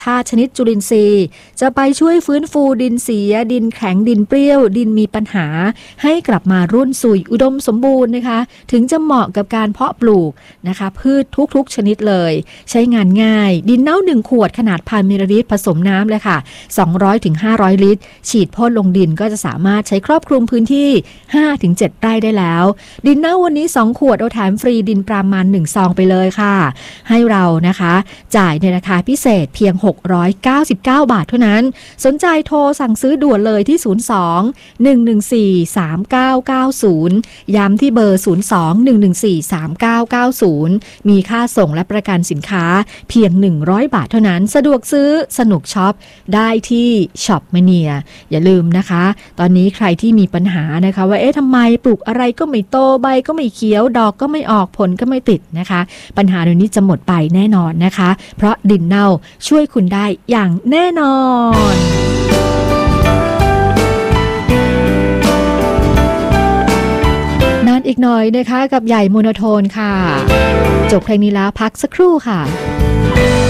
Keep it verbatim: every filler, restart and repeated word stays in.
ธาตุชนิดจุลินทรีย์จะไปช่วยฟื้นฟูดินเสียดินแข็งดินเปรี้ยวดินมีปัญหาให้กลับมารุ่นสุยอุดมสมบูรณ์นะคะถึงจะเหมาะกับการเพาะปลูกนะคะพืชทุกๆชนิดเลยใช้งานง่ายดินเน่าหนึ่งขวดขนาดพันมิลลิลิตรผสมน้ำเลยค่ะสองร้อยถึงห้าร้อยลิตรฉีดพ่นลงดินก็จะสามารถใช้ครอบคลุมพื้นที่ ห้าถึงเจ็ด ไร่ได้แล้วดินเน่าวันนี้สองขวดเอาแถมฟรีดินปรามาณหนึ่งซองไปเลยค่ะให้เรานะคะจ่ายในราคาพิเศษเพียงหกร้อยเก้าสิบเก้าบาทเท่านั้นสนใจโทรสั่งซื้อด่วนเลยที่ศูนย์ สอง หนึ่ง หนึ่ง สี่ สาม เก้า เก้า ศูนย์ย้ำที่เบอร์ศูนย์ สอง หนึ่ง หนึ่ง สี่ สาม เก้า เก้า ศูนย์มีค่าส่งและประกันสินค้าเพียงหนึ่งร้อยบาทเท่านั้นสะดวกซื้อสนุกช็อปได้ที่ช็อปมาเนียอย่าลืมนะคะตอนนี้ใครที่มีปัญหานะคะว่าเอ๊ะทำไมปลูกอะไรก็ไม่โตใบก็ไม่เขียวดอกก็ไม่ออกผลก็ไม่ติดนะคะปัญหาเหล่านี้จะหมดไปแน่นอนนะคะเพราะดินเน่าช่วยคุณได้อย่างแน่นอนนานอีกหน่อยนะคะกับใหญ่โมโนโทนค่ะจบเพลงนี้แล้วพักสักครู่ค่ะ